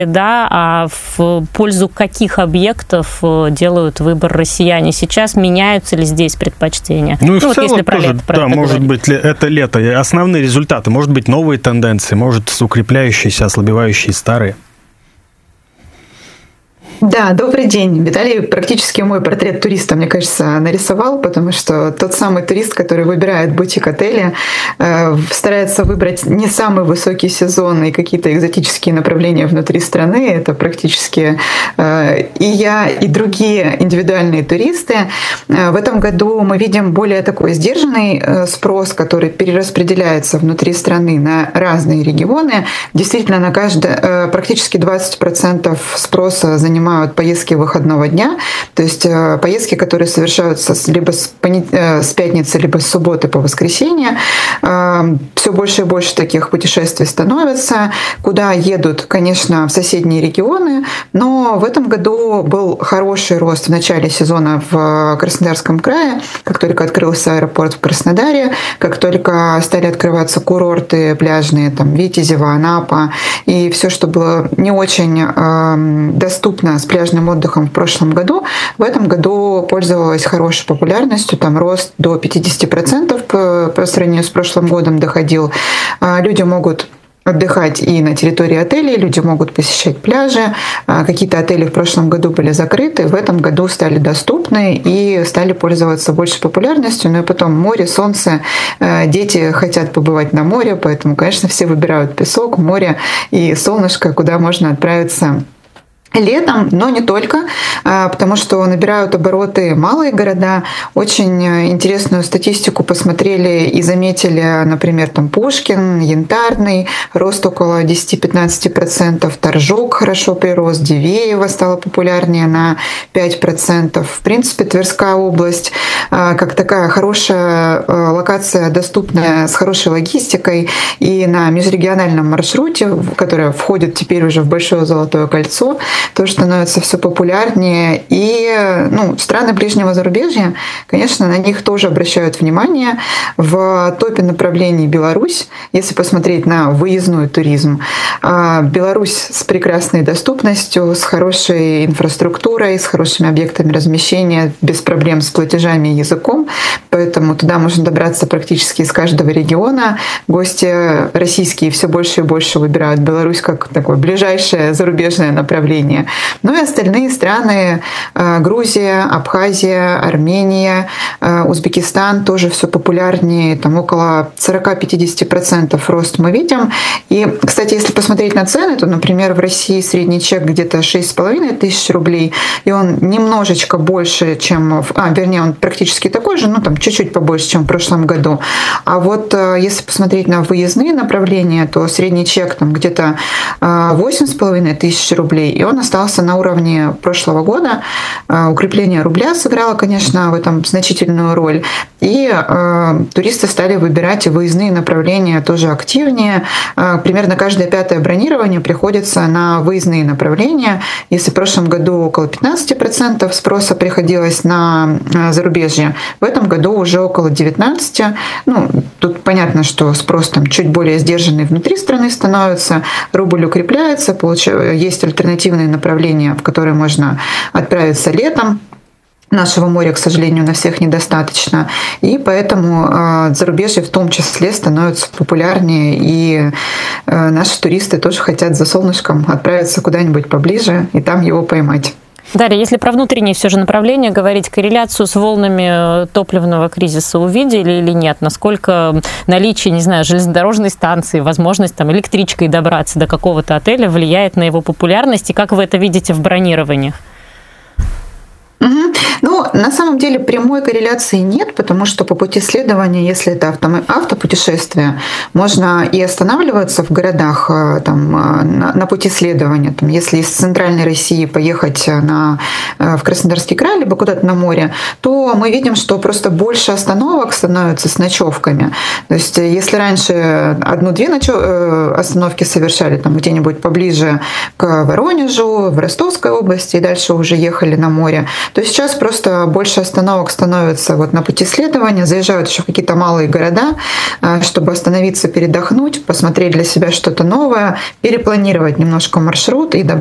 Да, а в пользу каких объектов делают выбор россияне сейчас? Меняются ли здесь предпочтения? Ну и в целом если тоже, да, может быть, это лето. Основные результаты, может быть, новые тенденции, может, укрепляющиеся, ослабевающие старые. Да, добрый день. Виталий практически мой портрет туриста, мне кажется, нарисовал, потому что тот самый турист, который выбирает бутик-отели, старается выбрать не самый высокий сезон и какие-то экзотические направления внутри страны. Это практически и я, и другие индивидуальные туристы. В этом году мы видим более такой сдержанный спрос, который перераспределяется внутри страны на разные регионы. Действительно, на практически 20% спроса занимают поездки выходного дня, то есть поездки, которые совершаются либо с пятницы, либо с субботы по воскресенье. Все больше и больше таких путешествий становится, куда едут, конечно, в соседние регионы, но в этом году был хороший рост в начале сезона в Краснодарском крае, как только открылся аэропорт в Краснодаре, как только стали открываться курорты пляжные, там Витязево, Анапа, и все, что было не очень доступно с пляжным отдыхом в прошлом году, в этом году пользовалась хорошей популярностью, там рост до 50% по сравнению с прошлым годом доходил. Люди могут отдыхать и на территории отелей, люди могут посещать пляжи. Какие-то отели в прошлом году были закрыты, в этом году стали доступны и стали пользоваться большей популярностью. Ну и потом море, солнце, дети хотят побывать на море, поэтому, конечно, все выбирают песок, море и солнышко, куда можно отправиться летом, но не только, потому что набирают обороты малые города. Очень интересную статистику посмотрели и заметили, например, там Пушкин, Янтарный, рост около 10-15%, Торжок хорошо прирос, Дивеево стало популярнее на 5%. В принципе, Тверская область как такая хорошая локация, доступная с хорошей логистикой и на межрегиональном маршруте, которая входит теперь уже в Большое Золотое кольцо, тоже становится все популярнее. И страны ближнего зарубежья, конечно, на них тоже обращают внимание. В топе направлений Беларусь, если посмотреть на выездной туризм. Беларусь с прекрасной доступностью, с хорошей инфраструктурой, с хорошими объектами размещения, без проблем с платежами и языком. Поэтому туда можно добраться практически из каждого региона. Гости российские все больше и больше выбирают Беларусь как такое ближайшее зарубежное направление. Ну и остальные страны — Грузия, Абхазия, Армения, Узбекистан — тоже все популярнее, там около 40-50% рост мы видим. И, кстати, если посмотреть на цены, то, например, в России средний чек где-то 6,5 тысяч рублей, и он немножечко больше, чем... он практически такой же, там чуть-чуть побольше, чем в прошлом году. А вот если посмотреть на выездные направления, то средний чек там где-то 8,5 тысяч рублей, и он остался на уровне прошлого года. Укрепление рубля сыграло, конечно, в этом значительную роль. И туристы стали выбирать выездные направления тоже активнее. Примерно каждое 5-е бронирование приходится на выездные направления. Если в прошлом году около 15% спроса приходилось на зарубежье, в этом году уже около 19%. Тут понятно, что спрос там чуть более сдержанный внутри страны становится, рубль укрепляется, есть альтернативные направления, в которые можно отправиться летом. Нашего моря, к сожалению, на всех недостаточно. И поэтому зарубежье в том числе становится популярнее. И наши туристы тоже хотят за солнышком отправиться куда-нибудь поближе и там его поймать. Дарья, если про внутренние все же направления говорить, корреляцию с волнами топливного кризиса увидели или нет? Насколько наличие, железнодорожной станции, возможность электричкой добраться до какого-то отеля влияет на его популярность? И как вы это видите в бронированиях? На самом деле прямой корреляции нет, потому что по пути следования, если это автопутешествие, можно и останавливаться в городах на пути следования. Если из центральной России поехать в Краснодарский край, либо куда-то на море, то мы видим, что просто больше остановок становится с ночевками. То есть если раньше 1-2 остановки совершали где-нибудь поближе к Воронежу, в Ростовской области, и дальше уже ехали на море, то сейчас просто просто больше остановок становится вот на пути следования, заезжают еще в какие-то малые города, чтобы остановиться, передохнуть, посмотреть для себя что-то новое, перепланировать немножко маршрут и